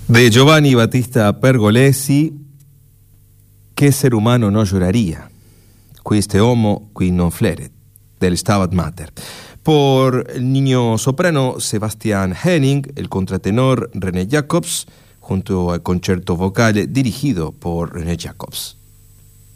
De Giovanni Battista Pergolesi, ¿qué ser humano no lloraría? Quiste homo qui non fleret, del Stabat Mater. Por el niño soprano Sebastian Henning, el contratenor René Jacobs, junto al concierto vocal dirigido por René Jacobs.